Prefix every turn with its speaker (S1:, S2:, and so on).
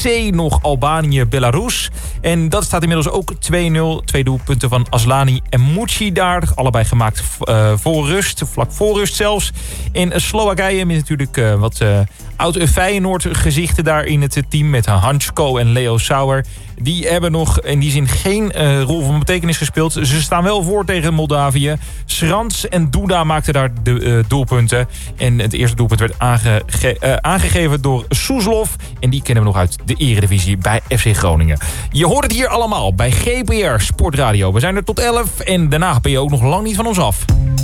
S1: C nog Albanië-Belarus. En dat staat inmiddels ook 2-0. 2 doelpunten van Aslani en Mucci daar. Allebei gemaakt voor rust, vlak voor rust zelfs. En Slowakije met natuurlijk wat oud Feyenoord gezichten daar in het team. Met Hansko en Leo Sauer. Die hebben nog in die zin geen rol van betekenis gespeeld. Ze staan wel voor tegen Moldavië. Srans en Duda maakten daar de doelpunten. En het eerste doelpunt werd aangegeven door Soeslof. En die kennen we nog uit de Eredivisie bij FC Groningen. Je hoort het hier allemaal bij GPR Sportradio. We zijn er tot 11 en daarna ben je ook nog lang niet van ons af.